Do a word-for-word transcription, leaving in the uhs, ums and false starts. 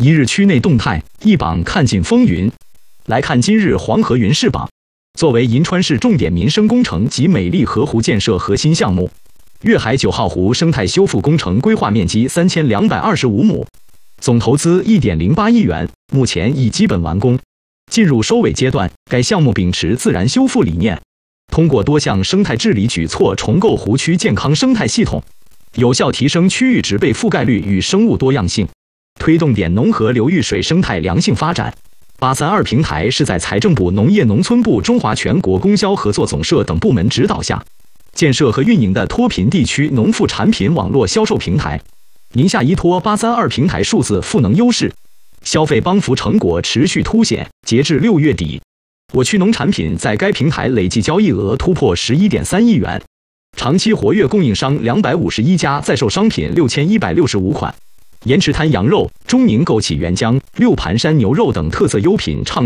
一日区内动态，一榜看尽风云。来看今日黄河云事榜。作为银川市重点民生工程及美丽河湖建设核心项目，粤海九号湖生态修复工程规划面积三千两百二十五亩，总投资一点零八亿元，目前已基本完工，进入收尾阶段。该项目秉持自然修复理念，通过多项生态治理举措重构湖区健康生态系统，有效提升区域植被覆盖率与生物多样性，推动点农河流域水生态良性发展。八三二平台是在财政部、农业农村部、中华全国供销合作总社等部门指导下，建设和运营的脱贫地区农副产品网络销售平台。宁夏依托八三二平台数字赋能优势，消费帮扶成果持续凸显。截至六月底，我区农产品在该平台累计交易额突破十一点三亿元，长期活跃供应商两百五十一家，在售商品六千一百六十五款。盐池滩羊肉、中宁枸杞原浆、六盘山牛肉等特色优品畅